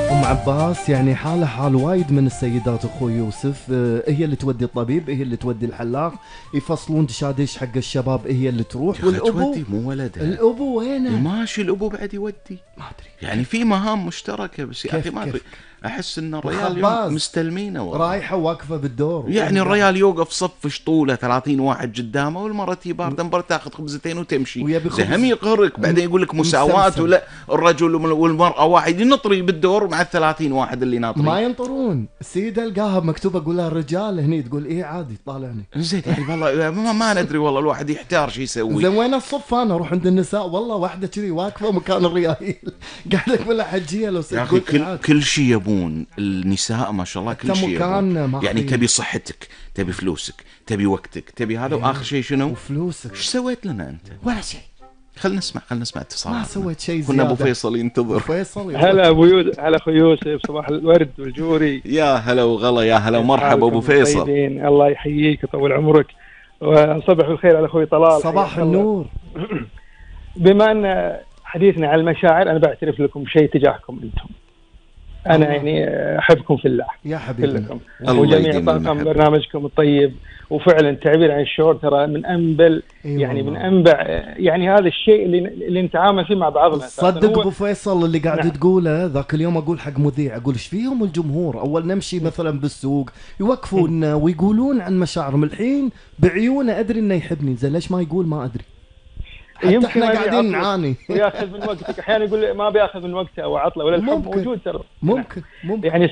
أم عباس يعني حالة حال وايد من السيدات أخوي يوسف، هي اللي تودي الطبيب، هي اللي تودي الحلاق، يفصلون دشاديش حق الشباب هي اللي تروح، والأبو تودي مو ولدها. الأبو وينه؟ ماشي الأبو بعد يودي، ما أدري يعني في مهام مشتركة، بس يا أخي ما أدري، أحس إن الريال اليوم مستلمينه والله. رايحة واقفة بالدور، يعني الريال يوقف صف شطولة 30 واحد قدامه، والمرة تي باردة مباراة تاخذ خبزتين وتمشي، زهم يقهرك بعدين يقول لك مساواة ولا الرجل والمرأة واحد ينطري بالدور مع 30 واحد اللي ناطرين. ما ينطرون، السيدة القاها مكتوبة أقول لها الرجال هني، تقول إيه عادي طالعني. زين يعني والله ما ندري والله، الواحد يحتار شو يسوي. زين وين الصف؟ أنا أروح عند النساء والله واحدة كذي واقفة مكان الريايل قاعدة تقول لها حجية لو يا أخي كل شيء يبون النساء ما شاء الله، كل شيء يبون. يعني تبي صحتك، تبي فلوسك، تبي وقتك، تبي هذا، وآخر شيء شنو؟ وفلوسك. ايش سويت لنا أنت؟ ولا شيء. خلنا نسمع اتصال. ما سويت شيء زيادة. كنا أبو فيصل ينتظر. فيصل هلا أبو يوسف، هلا أخو يوسف، صباح الورد والجوري. يا هلا وغلا، يا هلا ومرحبا أبو فيصل. طيبين، الله يحييك ويطول عمرك، وصبح الخير على أخوي طلال. صباح النور. بما أن حديثنا عن المشاعر، أنا بعترف لكم شيء تجاهكم أنتم. أنا يعني أحبكم في الله يا حبيبي كلكم، وجميع طاقم برنامجكم الطيب، وفعلا التعبير عن الشعور ترى من أنبل يعني من أنبع يعني هذا الشيء اللي نتعامل فيه مع بعضنا. صدق أبو فيصل اللي قاعد تقوله ذاك اليوم، أقول حق مذيع، أقول إيش فيهم الجمهور أول نمشي مثلا بالسوق يوقفون ويقولون عن مشاعرهم، الحين بعيونه أدري إنه يحبني، زين ليش ما يقول؟ ما أدري، حتى احنا قاعدين نعاني. وياخذ من وقتك احيانا، يقول ما بياخذ من وقته او عطله، ولا الحب موجود ترى. ممكن يعني